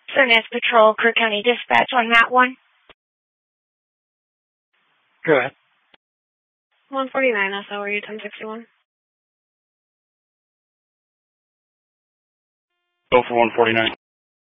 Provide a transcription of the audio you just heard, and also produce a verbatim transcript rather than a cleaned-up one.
Sundance Patrol, Kirk County Dispatch on that one. Go ahead. one forty-nine, S L, are you ten sixty-one? Go for one forty-nine.